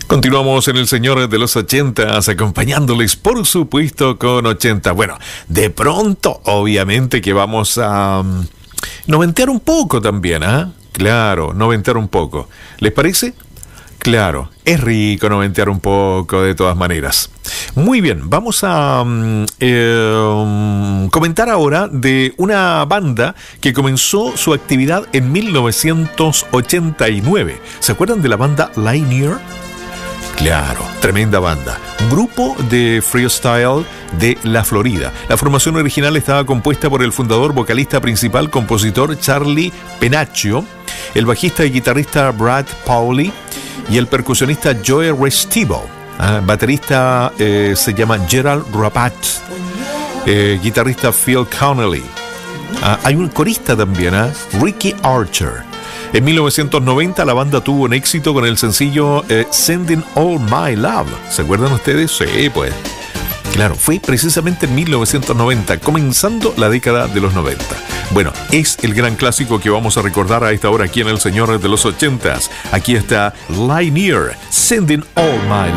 Continuamos en el Señor de los 80s, acompañándoles, por supuesto, con 80. Bueno, de pronto, obviamente que vamos a noventear un poco también, ¿ah? Claro, noventear un poco. ¿Les parece? Claro, es rico noventear un poco de todas maneras. Muy bien, vamos a comentar ahora de una banda que comenzó su actividad en 1989. ¿Se acuerdan de la banda Linear? Claro, tremenda banda. Un grupo de freestyle de la Florida. La formación original estaba compuesta por el fundador, vocalista principal, compositor Charlie Penacchio, el bajista y guitarrista Brad Pauley y el percusionista Joe Restivo. Baterista se llama Gerald Rapat, guitarrista Phil Connelly. Hay un corista también, Ricky Archer. En 1990 la banda tuvo un éxito con el sencillo Sending All My Love. ¿Se acuerdan ustedes? Sí, pues. Claro, fue precisamente en 1990, comenzando la década de los 90. Bueno, es el gran clásico que vamos a recordar a esta hora aquí en El Señor de los 80s. Aquí está Linear, Sending All My Love.